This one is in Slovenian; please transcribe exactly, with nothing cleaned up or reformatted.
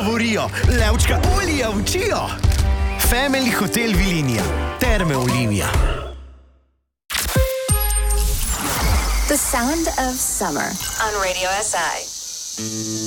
govorijo, levčka ulija učijo. Family Hotel Vilinija, Terme Olimia. The sound of summer on Radio S I.